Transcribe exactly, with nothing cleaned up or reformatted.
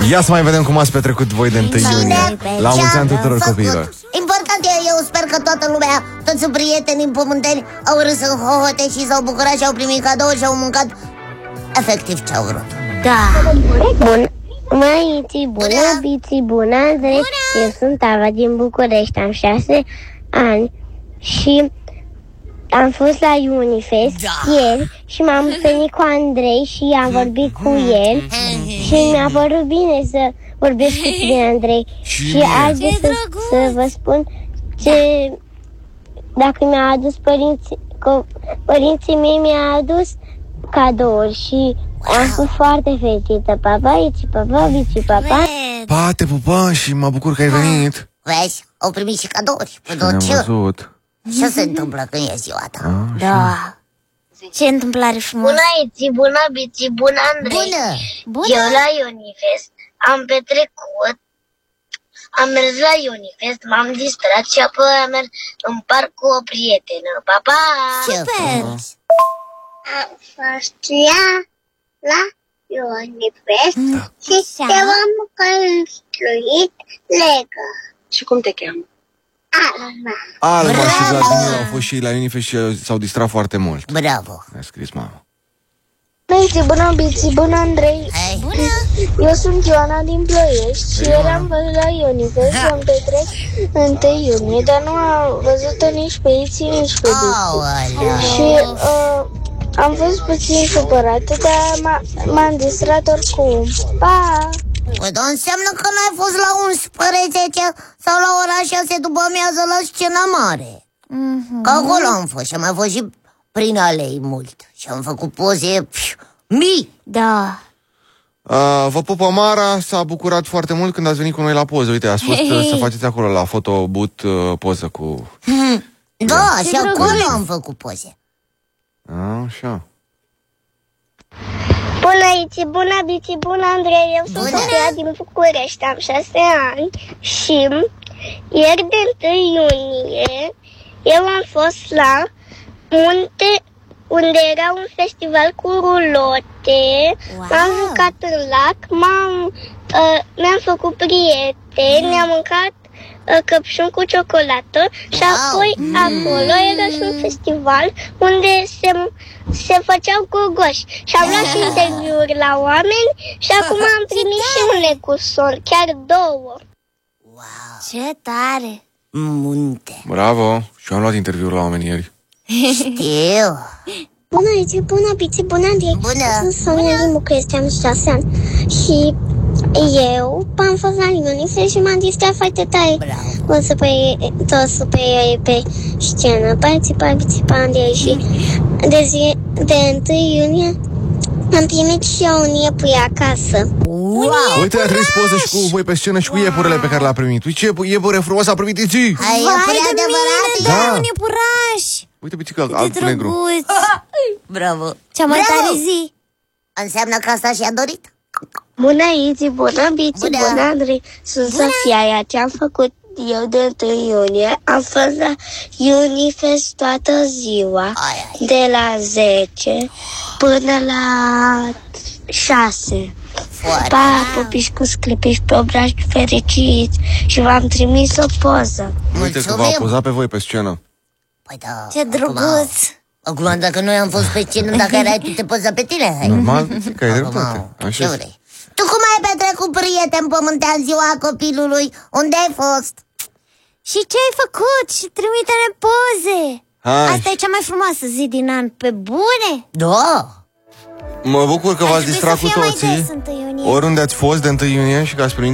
Ia să mai vedem cum ați petrecut voi de întâi iunie. La mulți ani tuturor copiilor. Important e, eu sper că toată lumea, toți prietenii pământeni au râs în hohote și s-au bucurat și au primit cadouri și au mâncat efectiv ce au vrut. Da. Bun. Măiții, bună, biții, bună, Andrei. Eu sunt Ava din București, am șase ani și am fost la Unifest da. ieri și m-am întâlnit cu Andrei și am vorbit cu el și mi-a părut bine să vorbesc cu tine, Andrei. Și azi să, să vă spun ce, dacă mi-a adus părinții, că părinții mei mi-a adus cadouri și am fost foarte fericită. Papa, ici, papa, bici, papa. Pa, te pupăm și mă bucur că ai venit. Vezi, au primit și cadouri. Ne-am văzut. Ce se întâmplă când e ziua ta? A, Da. Ce întâmplare frumoasă. Bună, Iți, bună, Bici, bună, Andrei. Bună. Bună. Eu la Unifest am petrecut, am mers la Unifest, m-am distrat și apoi am mers în parc cu o prietenă. Pa, pa! Ce Super. Am fost la, la Unifest Da. și te-am construit Lego. Și cum te cheamă? Alma. Alma și Vladimir au fost și la Unifest și s-au distrat foarte mult. Bravo. Mi-a scris mama. Bună, bună, bici, bună, Andrei. Hai. Bună. Eu sunt Ioana din Ploiești și eram văzut la Unifest și am petrec întâi iunie, dar nu am văzut-o nici pe Iți, nici pe Bici. Și uh, am fost puțin supărată, dar m-am distrat oricum. Pa! Păi, dar înseamnă că n-ai fost la unsprezece sau la ora șase după amiază la Scena Mare. Mm-hmm. Că acolo am fost și am mai fost și prin alei mult. Și am făcut poze pf, mii. Da. Uh, vă pupă Mara, s-a bucurat foarte mult când ați venit cu noi la poză. Uite, ați fost uh, să faceți acolo la fotobut uh, poză cu... Da, Ce și acolo drăguț. am făcut poze. A, așa. Bună, Iți, bună, Bici, bună, Andrei. Eu sunt Bună. Sofia din București, am șase ani și ieri de întâi iunie eu am fost la munte unde era un festival cu rulote. Wow. M-am jucat în lac, m-am, uh, mi-am făcut prieteni, Mm. mi-am mâncat uh, căpșun cu ciocolată și Wow. apoi acolo era și un festival unde se, se făceau gogoși și am luat și interviuri la oameni și acum am primit și un lecusol, chiar două. Wow. Ce tare! Munte. Bravo. Și eu am luat interviuri la oameni ieri. Știu. Bună, Iți, bună, Bici, bună, Andrei. Bună. Sunt Sonia din București, am șase ani și eu am fost la Unifest și m-am distrat foarte tare. Bravo. O să pe toți superiori pe scenă, participa, participa, Andrei și de, zi, de întâi iunie am primit și eu un iepure acasă. Wow. Uite, a trimis poză și cu voi pe scenă și cu iepurele pe care l-a primit. Uite ce iepure frumos a primit Iți. Hai, e prea adevărat. Da. un iepuraș! Uite picică, alb cu negru. Bravo. Cea mai Bravo. tare zi! Înseamnă că asta și-a dorit? Bună, Iți, bună, Bici, Bună. bună, Andrei. Sunt Sofia, iar ce am făcut eu de întâi iunie, am fost la Unifest toată ziua, Ai, ai. de la zece până la șase. Foarte. Pa, pupiși cu sclipiși pe obrazi fericiți și v-am trimis o poză. Uite că v-a Mulțumim. pozat pe voi pe scenă. Păi da. Ce acum- drăguț! Acum, dacă noi am fost pe scenă, dacă erai tu, te poza pe tine. Hai. Normal, că ai Acum, dreptate. ce Așa este. vrei? Tu cum ai petrecut, prieten pământean, ziua copilului? Unde ai fost? Și ce ai făcut? Și trimite-ne poze! Hai. Asta e cea mai frumoasă zi din an, pe bune? Da. Mă bucur că v-ați Ar trebui distrat să cu fie mai toții. des întâi iunie. Oriunde ați fost de întâi iunie și că ați primit